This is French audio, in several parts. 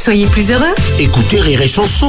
Soyez plus heureux. Écoutez Rire et Chanson.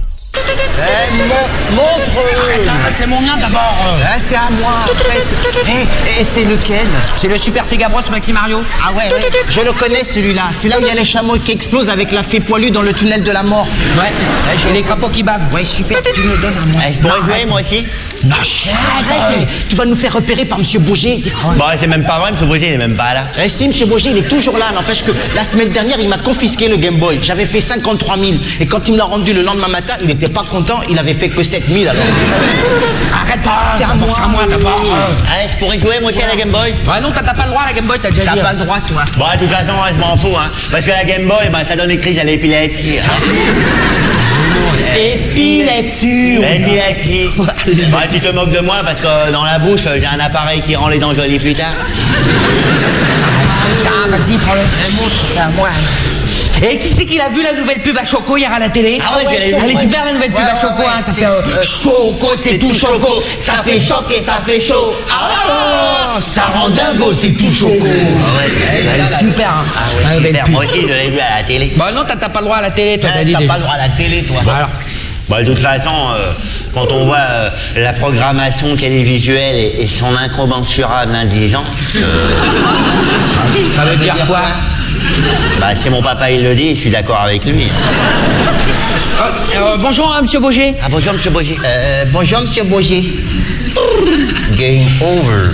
Montre. C'est mon mien d'abord. C'est à moi, en fait. Et c'est lequel? C'est le Super Sega Bros Maxi Mario. Ah ouais, je le connais celui-là. C'est là où il y a les chameaux qui explosent avec la fée poilue dans le tunnel de la mort. Ouais, et les crapauds qui bavent. Ouais, super, tu me donnes à moi. Je pourrais jouer moi aussi? Non, Arrête, tu vas nous faire repérer par Monsieur Boger. Bon, c'est même pas vrai, M. Boger, il est même pas là. Si, Monsieur Boger, il est toujours là. N'empêche que la semaine dernière, il m'a confisqué le Game Boy. J'avais fait 53 000. Et quand il me l'a rendu le lendemain matin, il n'était pas content. Il avait fait que 7 000 alors. Arrête pas. C'est à moi. C'est à moi d'abord. Je pourrais jouer moi aussi à la Game Boy? Ah non, t'as pas le droit à la Game Boy, t'as déjà T'as dit. pas le droit, toi. Bon, de toute façon, je m'en fous, hein. Parce que la Game Boy, ça donne des crises à l'épilepsie. Épilepsie. L'épilepsie. Tu te moques de moi parce que dans la bouche, j'ai un appareil qui rend les dents jolies plus tard. Tiens, vas-y, prends-le. C'est à moi. Et qui c'est qu'il a vu la nouvelle pub à Choco hier à la télé? Ah ouais, je l'ai vu. Elle est super la nouvelle pub à Choco, hein. Ça fait Choco, c'est tout Choco. Ça fait choquer, ça fait chaud. Ah, ça rend dingo, c'est tout Choco. Elle est super, hein. Ah ouais, super. Moi aussi, je l'ai vu à la télé. Bah non, t'as pas le droit à la télé, toi, t'as dit. T'as pas le droit à la télé, toi. Bah alors. Bon, de toute façon, quand on voit la programmation télévisuelle et son incommensurable indigence... Ça veut dire quoi? Si mon papa il le dit, je suis d'accord avec lui. Bonjour, Monsieur Boger. Ah bonjour, M. Boger. Bonjour, Monsieur Boger. Game over.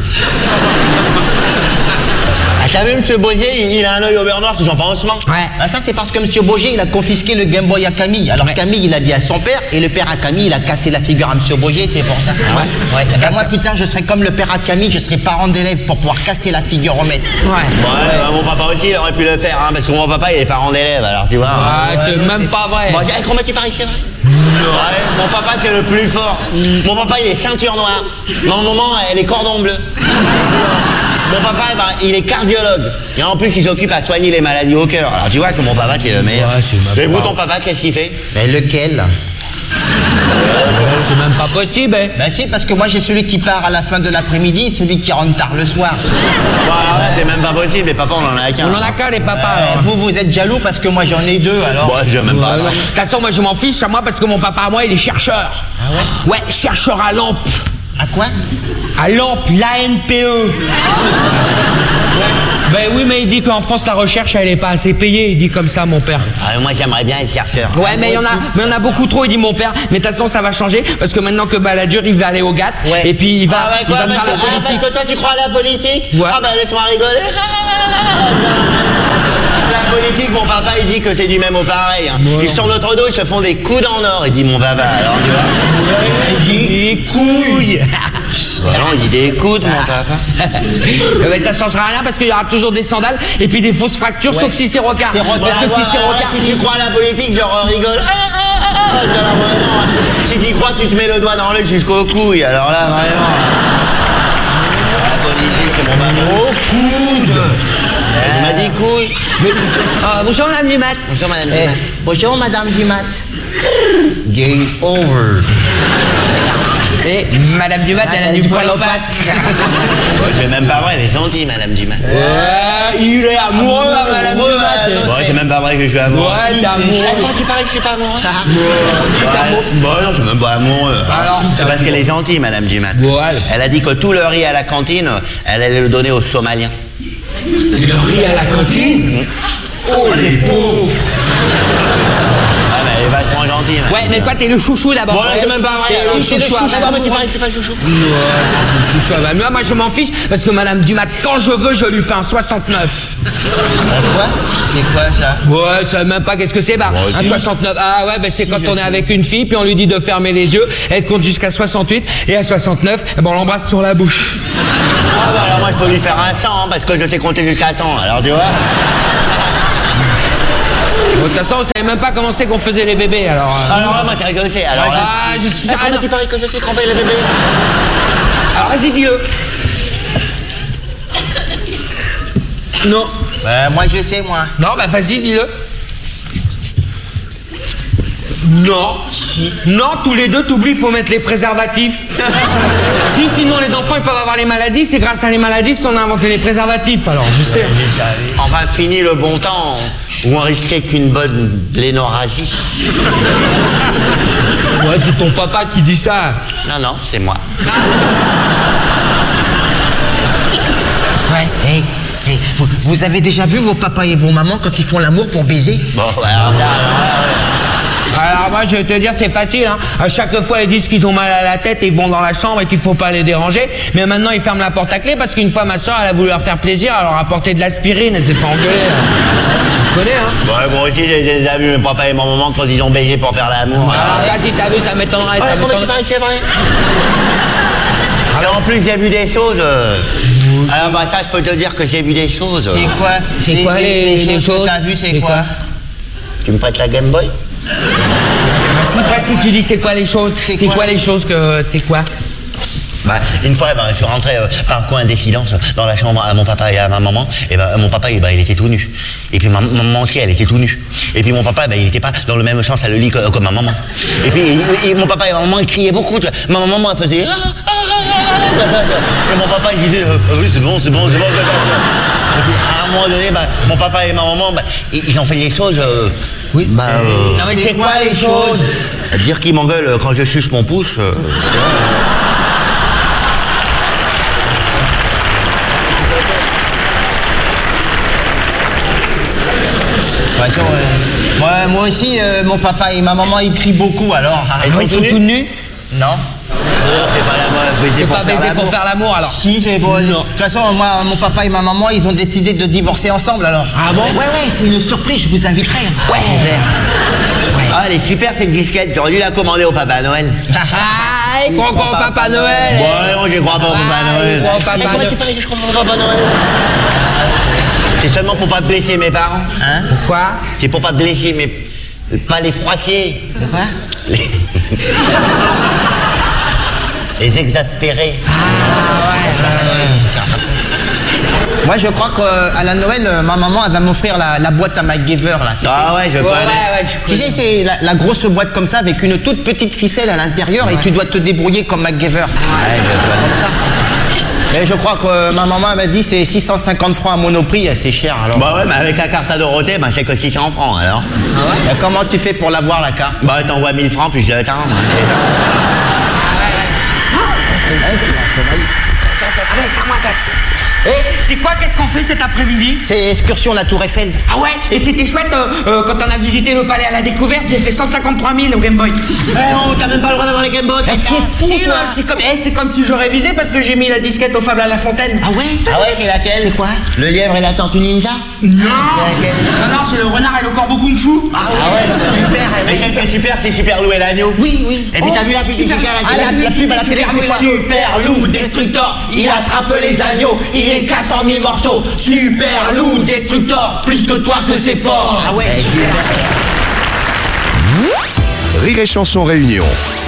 T'as vu, M. Boger, il a un œil au beurre noir sur son pansement. Ouais. Ça, c'est parce que Monsieur Boger, il a confisqué le Game Boy à Camille. Alors Camille, il a dit à son père, et le père à Camille, il a cassé la figure à Monsieur Boger, c'est pour ça. Ouais. Moi, plus tard, je serai comme le père à Camille, je serai parent d'élève pour pouvoir casser la figure au maître. Ouais. Mon papa aussi, il aurait pu le faire, hein, parce que mon papa, il est parent d'élève, alors tu vois. C'est même pas vrai. Bon, comment tu paries, c'est vrai? Ouais, mon papa, c'est le plus fort. Mon papa, il est ceinture noire. Mon maman, elle est cordon bleu. Mon papa, il est cardiologue. Et en plus, il s'occupe à soigner les maladies au cœur. Alors, tu vois que mon papa, c'est le meilleur. Ouais, et vous, ton papa, qu'est-ce qu'il fait? Mais lequel? C'est même pas possible, hein. Ben si, parce que moi, j'ai celui qui part à la fin de l'après-midi, celui qui rentre tard le soir. Bon, alors là, c'est même pas possible. Les papas, on en a qu'un. On en a qu'un, les papas. alors. Vous êtes jaloux parce que moi, j'en ai deux, alors. Bon, je même pas. De toute façon, moi, je m'en fiche à moi parce que mon papa, à moi, il est chercheur. Ah ouais? Ouais, chercheur à lampe. À quoi? À lampe, l'ANPE. Ben oui, mais il dit qu'en France, la recherche, elle est pas assez payée. Il dit comme ça, mon père. Ah, moi, j'aimerais bien être chercheur. Ouais, mais il y en a beaucoup trop, il dit mon père. Mais de toute façon, ça va changer parce que maintenant que Balladur, il va aller au GATT. Ouais. Et puis il va, Ah ouais, quoi, il va faire la politique. parce que toi, tu crois à la politique? Ouais. Ah, laisse-moi rigoler. La politique, mon papa, il dit que c'est du même au pareil. Hein. Ils sont sur notre dos, ils se font des coudes en or, il dit mon papa. Alors, tu vois. Il dit des couilles. Non, il dit des coudes, mon papa. Mais ça changera rien parce qu'il y aura toujours des sandales et puis des fausses fractures, sauf si c'est Rocard. C'est Rocard. Parce que si c'est Rocard. Si tu crois à la politique, genre rigole. Alors, vraiment, si tu crois, tu te mets le doigt dans l'œil jusqu'aux couilles. Alors là, vraiment. La politique, mon papa. Au coude. Il m'a dit couilles. Bonjour, Madame Dumat. Bonjour, madame Dumas. Bonjour, Madame Dumat. Game over. Et Madame Dumat, elle a du poil aux pattes. C'est même pas vrai, elle est gentille, madame Dumas. Il est amoureux, Madame Dumat. Bon, c'est même pas vrai que je suis amoureux. Ouais, t'es amoureux. Comment tu parais que je suis pas amoureux? Bon, non, je suis même pas amoureux. Alors, c'est parce qu'elle est gentille, madame Dumas. Ouais. Elle a dit que tout le riz à la cantine, elle allait le donner aux Somaliens. Le riz à la cantine? Oh, les pauvres. Ah, mais elle est vachement gentille. madame Ouais, mais Dumas. toi, t'es le chouchou d'abord. Bon, là, c'est même pas vrai. T'es le Si, c'est le chouchou. chouchou. Comment tu parais que je suis pas le chouchou? Ouais, moi, je m'en fiche parce que Madame Dumat, quand je veux, je lui fais un 69. Quoi? C'est quoi, ça? Ouais, je sais même pas qu'est-ce que c'est. Bah, un 69. Ah ouais, bah, c'est quand on est avec une fille, puis on lui dit de fermer les yeux. Elle compte jusqu'à 68, et à 69, eh ben, on l'embrasse sur la bouche. Ah, bah, alors moi, je peux lui faire un 100, hein, parce que je sais compter jusqu'à 100. Alors, tu vois? De toute façon, on savait même pas comment c'est qu'on faisait les bébés, alors. Alors là, moi, t'as rigolé. Alors là. Ah, je suis. Ah, Comment non. tu paries que je sais qu'on fait les bébés? Alors, vas-y, dis-le. Non. Moi, je sais, moi. Non, bah, vas-y, dis-le. Non. Si. Non, tous les deux, t'oublies, il faut mettre les préservatifs. Si, sinon les enfants, ils peuvent avoir les maladies. C'est grâce à les maladies qu'on a inventé les préservatifs, alors, je sais. Enfin, fini le bon temps. Ou on risquait qu'une bonne blénorragie. Ouais, c'est ton papa qui dit ça. Non, c'est moi. Ouais. Hey, vous avez déjà vu vos papas et vos mamans quand ils font l'amour pour baiser? Bon, alors là, Alors moi je vais te dire c'est facile hein. À chaque fois ils disent qu'ils ont mal à la tête et ils vont dans la chambre et qu'il faut pas les déranger. Mais maintenant ils ferment la porte à clé parce qu'une fois ma soeur elle a voulu leur faire plaisir, elle leur a apporté de l'aspirine, elle s'est fait engueuler. Tu connais hein? Ouais, moi aussi j'ai déjà vu mes papa et ma maman quand ils ont baisé pour faire l'amour. Alors ça si t'as vu ça m'étonnerait. Ouais, c'est vrai. Et en plus j'ai vu des choses. Alors bah ça je peux te dire que j'ai vu des choses. C'est quoi? C'est quoi les choses que t'as vues, c'est quoi? Tu me prêtes la Game Boy? Si pratique tu dis c'est quoi les choses? C'est quoi les choses que c'est quoi? Bah, une fois, je suis rentré par coïncidence dans la chambre à mon papa et à ma maman. Et mon papa, il était tout nu. Et puis ma maman aussi, elle était tout nue. Et puis mon papa, il n'était pas dans le même sens à le lit que ma maman. Et puis mon papa et ma maman, ils criaient beaucoup. Ma maman, elle faisait. Et mon papa, il disait oui, c'est bon. Et puis à un moment donné, mon papa et ma maman, ils ont fait des choses. Oui. Non mais c'est quoi les choses? Dire qu'ils m'engueulent quand je suce mon pouce. Moi aussi, mon papa et ma maman ils crient beaucoup alors. Ils sont tous nus? Non. C'est pas baiser pour faire l'amour alors? Si, c'est bon. De toute façon, moi, mon papa et ma maman, ils ont décidé de divorcer ensemble alors. Ah bon? Ouais, c'est une surprise, je vous inviterai. Ouais. Ah, elle est super cette disquette, j'aurais dû la commander au Papa Noël. Ah, il croit pas au Papa Noël. Ouais, moi je crois pas au Papa Noël. Comment tu parles que je crois pas au Papa Noël? C'est seulement pour pas blesser mes parents. Hein? Pourquoi? C'est pour pas blesser mes... pas les froisser. Quoi? Les exaspérer. Moi, je crois qu'à la Noël, ma maman, elle va m'offrir la boîte à MacGyver, là. Ah ouais, je connais. Tu sais, c'est la grosse boîte comme ça, avec une toute petite ficelle à l'intérieur, et tu dois te débrouiller comme MacGyver. Ouais, Comme ça. Et je crois que ma maman m'a dit c'est 650 francs à Monoprix, c'est cher alors. Bah ouais, mais avec la carte à Dorothée, c'est que 600 francs alors. Ah ouais? Et comment tu fais pour l'avoir la carte? Bah t'envoies 1000 francs puis je l'attends. C'est quoi? Qu'est-ce qu'on fait cet après-midi? C'est excursion la Tour Eiffel. Ah ouais? Et c'était chouette quand on a visité le palais à la découverte, j'ai fait 153 000 au Game Boy. Oh, t'as même pas le droit d'avoir les Game Boy. T'es fou, Si, toi. c'est comme si j'aurais visé parce que j'ai mis la disquette au Fable à la Fontaine. Ah ouais? C'est laquelle? C'est quoi? Le lièvre et la tortue ninja? Non, c'est le renard et le corbeau kung fu. Ah ouais, super. Mais c'est super, c'est Super Lou et l'agneau. Oui. Et puis t'as vu la publicité à la télé? La pub à la télé, c'est quoi? Super Lou Destructor, il attrape les agneaux, il les casse en 1000 morceaux. Super Lou Destructor, plus que toi que c'est fort. Ah ouais, Rire et Chanson Réunion.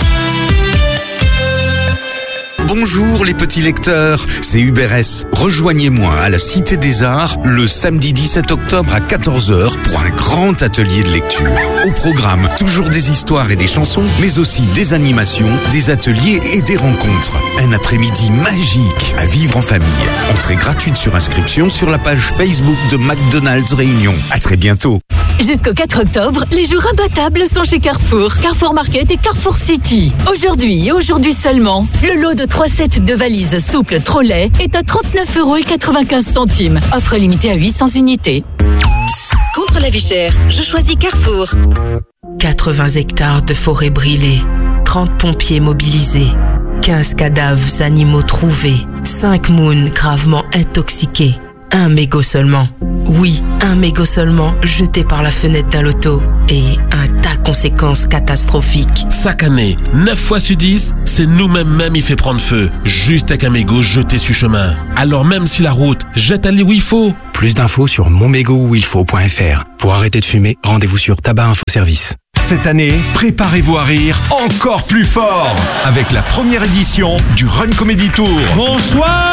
Bonjour les petits lecteurs, c'est Hubert S. Rejoignez-moi à la Cité des Arts le samedi 17 octobre à 14h pour un grand atelier de lecture. Au programme, toujours des histoires et des chansons, mais aussi des animations, des ateliers et des rencontres. Un après-midi magique à vivre en famille. Entrée gratuite sur inscription sur la page Facebook de McDonald's Réunion. À très bientôt. Jusqu'au 4 octobre, les jours imbattables sont chez Carrefour. Carrefour Market et Carrefour City. Aujourd'hui et aujourd'hui seulement, le lot de 3 sets de valises souples Trolley est à 39,95 €. Offre limitée à 800 unités. Contre la vie chère, je choisis Carrefour. 80 hectares de forêt brûlée, 30 pompiers mobilisés, 15 cadavres animaux trouvés, 5 moons gravement intoxiqués, 1 mégot seulement. Oui, 1 mégot seulement jeté par la fenêtre d'un loto et un tas de conséquences catastrophiques. Chaque année, 9 fois sur 10, c'est nous-mêmes il fait prendre feu, juste avec un mégot jeté sur chemin. Alors même si la route jette à où il faut. Plus d'infos sur monmégoouilfaut.fr. Pour arrêter de fumer, rendez-vous sur Tabac Info Service. Cette année, préparez-vous à rire encore plus fort avec la première édition du Run Comedy Tour. Bonsoir!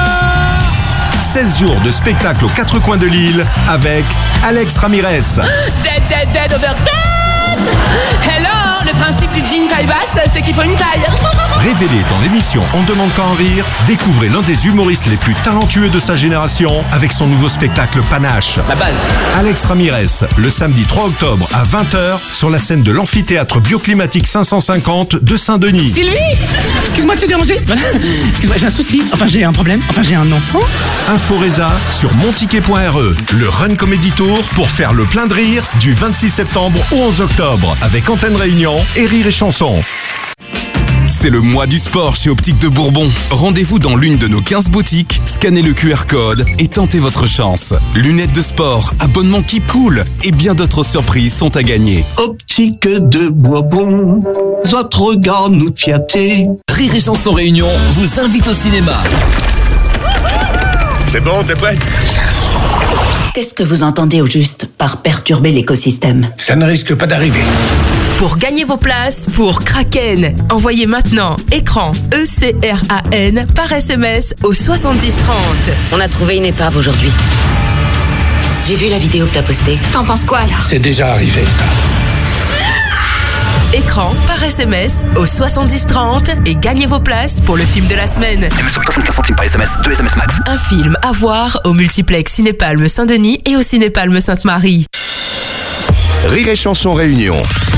16 jours de spectacle aux 4 coins de l'île avec Alex Ramirez. Dead over dead! Hello, le principe du jean taille basse, c'est qu'il faut une taille. Révélé dans l'émission On demande qu'à en rire, découvrez l'un des humoristes les plus talentueux de sa génération avec son nouveau spectacle Panache. La base. Alex Ramirez, le samedi 3 octobre à 20h sur la scène de l'amphithéâtre bioclimatique 550 de Saint-Denis. Sylvie, excuse-moi de te déranger. Voilà. Excuse-moi, j'ai un souci. Enfin, j'ai un problème. Enfin, j'ai un enfant. Info Reza sur monticket.re, le Run Comedy Tour pour faire le plein de rire du 26 septembre au 11 octobre avec Antenne Réunion et Rire et Chanson. C'est le mois du sport chez Optique de Bourbon. Rendez-vous dans l'une de nos 15 boutiques, scannez le QR code et tentez votre chance. Lunettes de sport, abonnement Keep Cool et bien d'autres surprises sont à gagner. Optique de Bourbon, votre regard nous flattait. Rire et Chanson Réunion vous invite au cinéma. C'est bon, t'es prête? Qu'est-ce que vous entendez au juste par perturber l'écosystème? Ça ne risque pas d'arriver. Pour gagner vos places pour Kraken, envoyez maintenant écran ECRAN par SMS au 7030. On a trouvé une épave aujourd'hui. J'ai vu la vidéo que t'as postée. T'en penses quoi alors? C'est déjà arrivé, ça. Écran par SMS au 7030 et gagnez vos places pour le film de la semaine. SMS 75 centimes par SMS, 2 SMS max. Un film à voir au multiplex Cinépalme Saint-Denis et au Cinépalme Sainte-Marie. Rire et Chanson Réunion.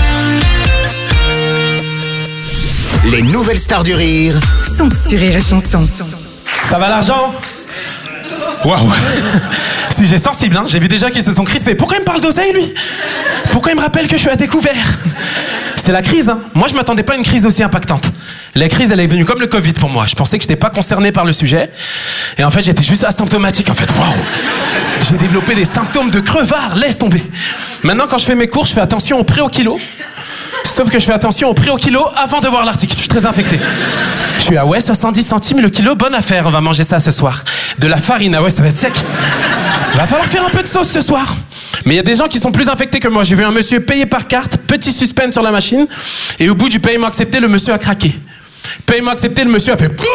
Les nouvelles stars du rire Sont sur Rire et Chanson. Ça va l'argent? Waouh. Sujet sensible, hein. J'ai vu déjà qu'ils se sont crispés. Pourquoi il me parle d'oseille, lui? Pourquoi il me rappelle que je suis à découvert? C'est la crise, hein. Moi, je m'attendais pas à une crise aussi impactante. La crise, elle est venue comme le Covid pour moi. Je pensais que j'étais pas concerné par le sujet. Et en fait, j'étais juste asymptomatique, en fait. Waouh. J'ai développé des symptômes de crevard. Laisse tomber. Maintenant, quand je fais mes cours, je fais attention au prix au kilo. Sauf que je fais attention au prix au kilo avant de voir l'article. Je suis très infecté. Je suis 70 centimes le kilo, bonne affaire. On va manger ça ce soir. De la farine, ça va être sec. Il va falloir faire un peu de sauce ce soir. Mais il y a des gens qui sont plus infectés que moi. J'ai vu un monsieur payer par carte, petit suspense sur la machine, et au bout du paiement accepté, le monsieur a craqué. Paiement accepté, le monsieur a fait POUH.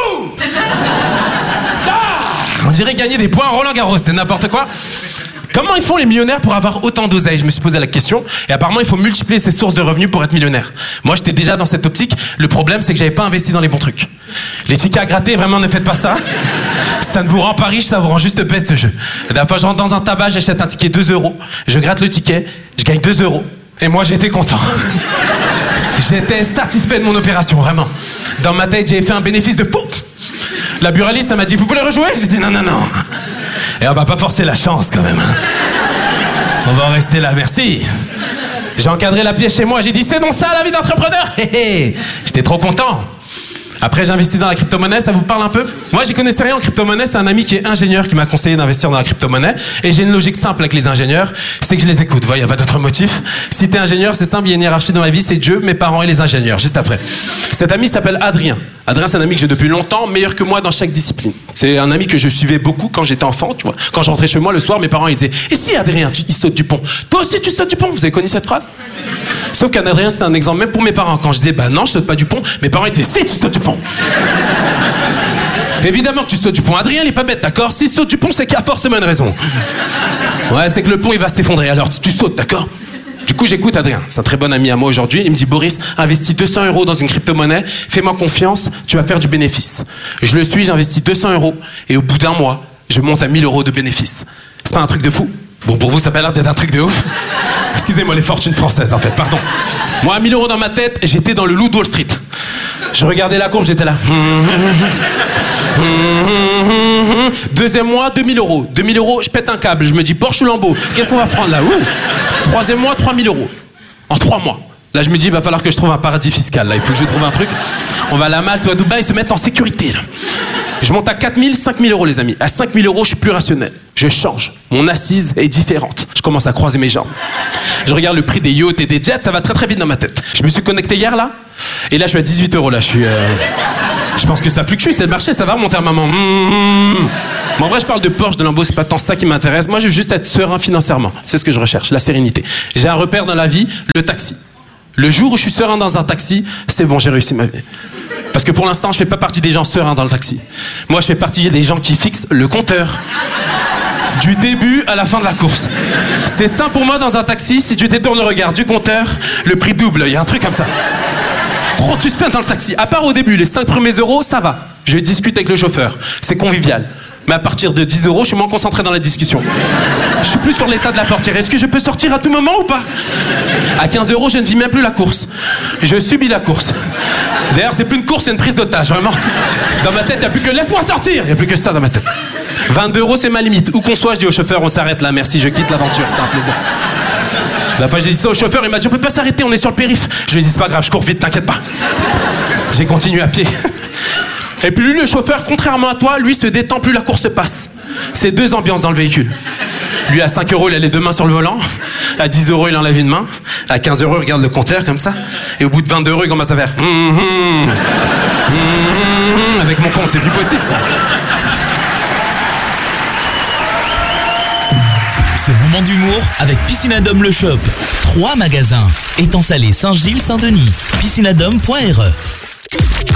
On dirait gagner des points à Roland Garros, c'était n'importe quoi. Comment ils font les millionnaires pour avoir autant d'oseille? Je me suis posé la question. Et apparemment, il faut multiplier ses sources de revenus pour être millionnaire. Moi, j'étais déjà dans cette optique. Le problème, c'est que j'avais pas investi dans les bons trucs. Les tickets à gratter, vraiment, ne faites pas ça. Ça ne vous rend pas riche, ça vous rend juste bête, ce jeu. La dernière fois, je rentre dans un tabac, j'achète un ticket 2 €. Je gratte le ticket, je gagne 2 €. Et moi, j'étais content. J'étais satisfait de mon opération, vraiment. Dans ma tête, j'ai fait un bénéfice de fou. La buraliste, elle m'a dit, vous voulez rejouer? J'ai dit, non. Et on va pas forcer la chance, quand même. On va en rester là, merci. J'ai encadré la pièce chez moi, j'ai dit, c'est donc ça, la vie d'entrepreneur. J'étais trop content. Après, j'ai investi dans la crypto-monnaie, ça vous parle un peu? Moi, j'y connaissais rien en crypto-monnaie, c'est un ami qui est ingénieur qui m'a conseillé d'investir dans la crypto-monnaie. Et j'ai une logique simple avec les ingénieurs, c'est que je les écoute. Il n'y a pas d'autre motif. Si t'es ingénieur, c'est simple, il y a une hiérarchie dans ma vie, c'est Dieu, mes parents et les ingénieurs, juste après. Cet ami s'appelle Adrien. Adrien, c'est un ami que j'ai depuis longtemps, meilleur que moi dans chaque discipline. C'est un ami que je suivais beaucoup quand j'étais enfant, tu vois. Quand je rentrais chez moi le soir, mes parents ils disaient, et si Adrien, il saute du pont? Toi aussi, tu sautes du pont? Vous avez connu cette phrase? Sauf qu'Adrien, c'était un exemple même pour mes parents. Quand je disais, non, je saute pas du pont, mes parents étaient, si, tu sautes du pont. Évidemment que tu sautes du pont. Adrien, il est pas bête, d'accord? S'il saute du pont, c'est qu'il y a forcément une raison. Ouais, c'est que le pont, il va s'effondrer. Alors, tu sautes, d'accord? Du coup, j'écoute Adrien. C'est un très bon ami à moi aujourd'hui. Il me dit, Boris, investis 200 € dans une crypto-monnaie. Fais-moi confiance, tu vas faire du bénéfice. Je le suis, j'investis 200 €. Et au bout d'un mois, je monte à 1000 € de bénéfice. C'est pas un truc de fou? Bon, pour vous, ça a pas l'air d'être un truc de ouf. Excusez-moi les fortunes françaises, en fait, pardon. Moi, à 1000 € dans ma tête, j'étais dans le loup de Wall Street. Je regardais la courbe, j'étais là. Deuxième mois, 2000 €. 2000 €, je pète un câble. Je me dis, Porsche ou Lambo? Qu'est-ce qu'on va prendre là? Troisième mois, 3000 €. En 3 mois. Là, je me dis, il va falloir que je trouve un paradis fiscal. Là, il faut que je trouve un truc. On va à la Malte ou à Dubaï se mettre en sécurité. Là. Je monte à 4000, 5000 € les amis. À 5000 €, je suis plus rationnel. Je change. Mon assise est différente. Je commence à croiser mes jambes. Je regarde le prix des yachts et des jets, ça va très très vite dans ma tête. Je me suis connecté hier là, et là je suis à 18 € là. Je pense que ça fluctue, c'est le marché, ça va remonter à maman. Mais en vrai, je parle de Porsche, de Lambo, c'est pas tant ça qui m'intéresse. Moi, je veux juste être serein financièrement. C'est ce que je recherche, la sérénité. J'ai un repère dans la vie, le taxi. Le jour où je suis serein dans un taxi, c'est bon, j'ai réussi ma vie. Parce que pour l'instant, je fais pas partie des gens sereins dans le taxi. Moi, je fais partie des gens qui fixent le compteur. Du début à la fin de la course. C'est simple pour moi dans un taxi, si tu détournes le regard du compteur, le prix double, il y a un truc comme ça. Trop de suspense dans le taxi. À part au début, les 5 premiers euros, ça va. Je discute avec le chauffeur, c'est convivial. Mais à partir de 10 euros, je suis moins concentré dans la discussion. Je suis plus sur l'état de la portière. Est-ce que je peux sortir à tout moment ou pas? À 15 euros, je ne vis même plus la course. Je subis la course. D'ailleurs, c'est plus une course, c'est une prise d'otage, vraiment. Dans ma tête, il n'y a plus que laisse-moi sortir. Il n'y a plus que ça dans ma tête. 22 euros, c'est ma limite. Où qu'on soit, je dis au chauffeur, on s'arrête là, merci, je quitte l'aventure, c'était un plaisir. La fois j'ai dit ça au chauffeur, il m'a dit on peut pas s'arrêter, on est sur le périph'. Je lui ai dit c'est pas grave, je cours vite, t'inquiète pas. J'ai continué à pied. Et puis lui, le chauffeur, contrairement à toi, lui se détend, plus la course passe. C'est 2 ambiances dans le véhicule. Lui à 5 euros, il a les 2 mains sur le volant. À 10 euros, il enlève une main. À 15 euros, il regarde le compteur comme ça. Et au bout de 22 euros, il commence à faire avec mon compte, c'est plus possible ça. Ce moment d'humour avec Piscinadome Le Shop. 3 magasins. Étang Salé, Saint-Gilles, Saint-Denis. Piscinadome.re